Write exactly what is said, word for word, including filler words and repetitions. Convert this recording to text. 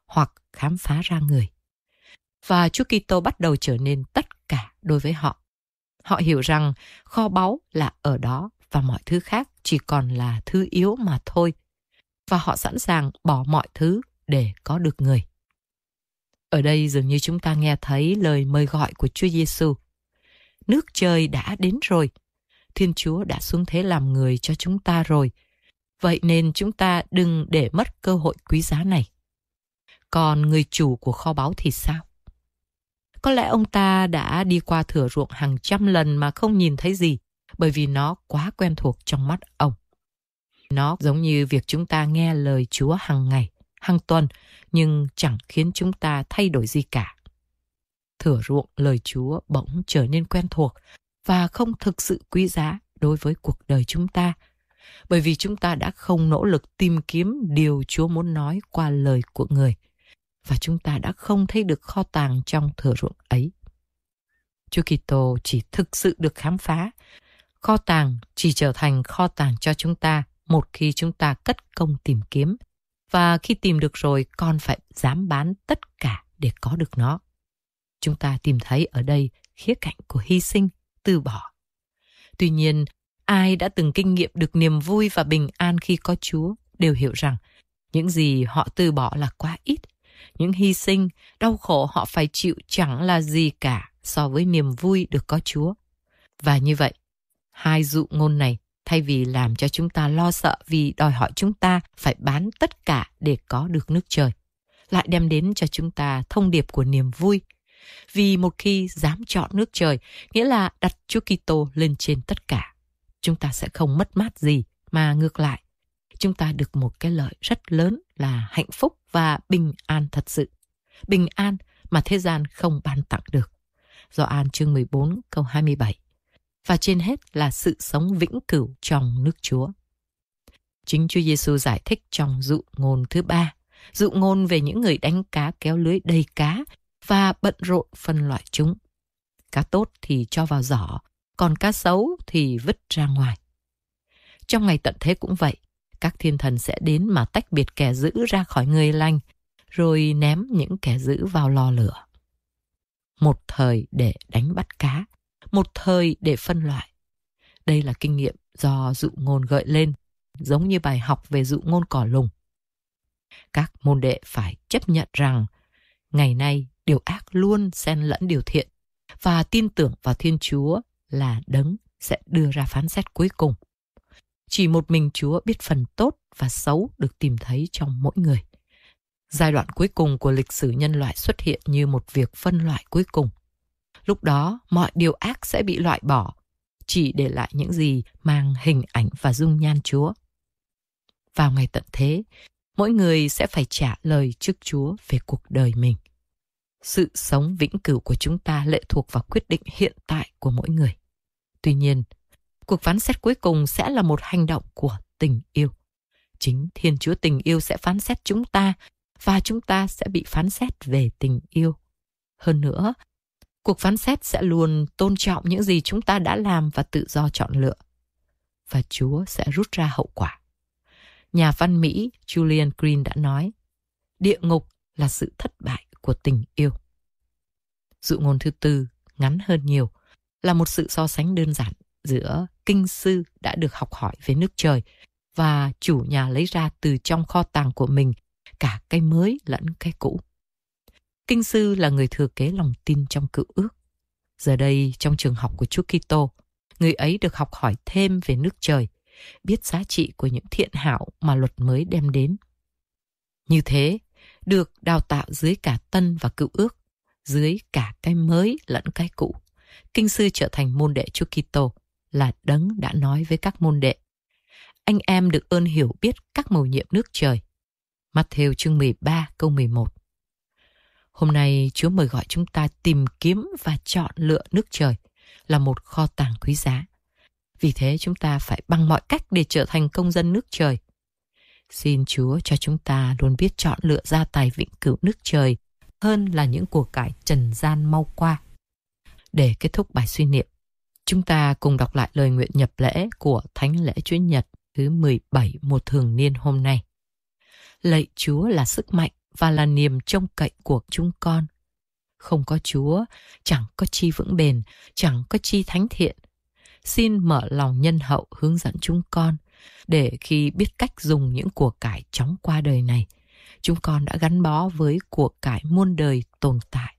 hoặc khám phá ra người. Và Chúa Kitô bắt đầu trở nên tất cả đối với họ. Họ hiểu rằng kho báu là ở đó và mọi thứ khác chỉ còn là thứ yếu mà thôi. Và họ sẵn sàng bỏ mọi thứ để có được người. Ở đây dường như chúng ta nghe thấy lời mời gọi của Chúa Giêsu. Nước trời đã đến rồi. Thiên Chúa đã xuống thế làm người cho chúng ta rồi. Vậy nên chúng ta đừng để mất cơ hội quý giá này. Còn người chủ của kho báu thì sao? Có lẽ ông ta đã đi qua thửa ruộng hàng trăm lần mà không nhìn thấy gì, bởi vì nó quá quen thuộc trong mắt ông. Nó giống như việc chúng ta nghe lời Chúa hàng ngày, hàng tuần, nhưng chẳng khiến chúng ta thay đổi gì cả. Thửa ruộng lời Chúa bỗng trở nên quen thuộc và không thực sự quý giá đối với cuộc đời chúng ta, bởi vì chúng ta đã không nỗ lực tìm kiếm điều Chúa muốn nói qua lời của người, và chúng ta đã không thấy được kho tàng trong thửa ruộng ấy. Chúa Kitô chỉ thực sự được khám phá. Kho tàng chỉ trở thành kho tàng cho chúng ta một khi chúng ta cất công tìm kiếm, và khi tìm được rồi còn phải dám bán tất cả để có được nó. Chúng ta tìm thấy ở đây khía cạnh của hy sinh, từ bỏ. Tuy nhiên, ai đã từng kinh nghiệm được niềm vui và bình an khi có Chúa đều hiểu rằng những gì họ từ bỏ là quá ít. Những hy sinh, đau khổ họ phải chịu chẳng là gì cả so với niềm vui được có Chúa. Và như vậy, hai dụ ngôn này thay vì làm cho chúng ta lo sợ vì đòi hỏi chúng ta phải bán tất cả để có được nước trời, lại đem đến cho chúng ta thông điệp của niềm vui. Vì một khi dám chọn nước trời, nghĩa là đặt Chúa Kitô lên trên tất cả, chúng ta sẽ không mất mát gì, mà ngược lại, chúng ta được một cái lợi rất lớn là hạnh phúc và bình an thật sự. Bình an mà thế gian không ban tặng được. Gioan chương mười bốn câu hai mươi bảy. Và trên hết là sự sống vĩnh cửu trong nước Chúa. Chính Chúa Giêsu giải thích trong dụ ngôn thứ ba, dụ ngôn về những người đánh cá kéo lưới đầy cá và bận rộn phân loại chúng. Cá tốt thì cho vào giỏ, còn cá xấu thì vứt ra ngoài. Trong ngày tận thế cũng vậy, các thiên thần sẽ đến mà tách biệt kẻ dữ ra khỏi người lành, rồi ném những kẻ dữ vào lò lửa. Một thời để đánh bắt cá, một thời để phân loại. Đây là kinh nghiệm do dụ ngôn gợi lên, giống như bài học về dụ ngôn cỏ lùng. Các môn đệ phải chấp nhận rằng ngày nay điều ác luôn xen lẫn điều thiện, và tin tưởng vào Thiên Chúa là đấng sẽ đưa ra phán xét cuối cùng. Chỉ một mình Chúa biết phần tốt và xấu được tìm thấy trong mỗi người. Giai đoạn cuối cùng của lịch sử nhân loại xuất hiện như một việc phân loại cuối cùng. Lúc đó, mọi điều ác sẽ bị loại bỏ, chỉ để lại những gì mang hình ảnh và dung nhan Chúa. Vào ngày tận thế, mỗi người sẽ phải trả lời trước Chúa về cuộc đời mình. Sự sống vĩnh cửu của chúng ta lệ thuộc vào quyết định hiện tại của mỗi người. Tuy nhiên, cuộc phán xét cuối cùng sẽ là một hành động của tình yêu. Chính Thiên Chúa tình yêu sẽ phán xét chúng ta, và chúng ta sẽ bị phán xét về tình yêu. Hơn nữa, cuộc phán xét sẽ luôn tôn trọng những gì chúng ta đã làm và tự do chọn lựa. Và Chúa sẽ rút ra hậu quả. Nhà văn Mỹ Julian Green đã nói, địa ngục là sự thất bại của tình yêu. Dụ ngôn thứ tư, ngắn hơn nhiều, là một sự so sánh đơn giản giữa kinh sư đã được học hỏi về nước trời và chủ nhà lấy ra từ trong kho tàng của mình cả cái mới lẫn cái cũ. Kinh sư là người thừa kế lòng tin trong cựu ước. Giờ đây, trong trường học của Chúa Kitô, người ấy được học hỏi thêm về nước trời, biết giá trị của những thiện hảo mà luật mới đem đến. Như thế, được đào tạo dưới cả tân và cựu ước, dưới cả cái mới lẫn cái cũ, kinh sư trở thành môn đệ Chúa Kitô, là đấng đã nói với các môn đệ: anh em được ơn hiểu biết các mầu nhiệm nước trời. Matthew chương mười ba câu mười một. Hôm nay Chúa mời gọi chúng ta tìm kiếm và chọn lựa nước trời là một kho tàng quý giá. Vì thế chúng ta phải bằng mọi cách để trở thành công dân nước trời. Xin Chúa cho chúng ta luôn biết chọn lựa gia tài vĩnh cửu nước trời hơn là những của cải trần gian mau qua. Để kết thúc bài suy niệm, chúng ta cùng đọc lại lời nguyện nhập lễ của Thánh lễ Chúa Nhật thứ mười bảy mùa thường niên hôm nay. Lạy Chúa là sức mạnh và là niềm trông cậy của chúng con. Không có Chúa, chẳng có chi vững bền, chẳng có chi thánh thiện. Xin mở lòng nhân hậu hướng dẫn chúng con, để khi biết cách dùng những của cải chóng qua đời này, chúng con đã gắn bó với của cải muôn đời tồn tại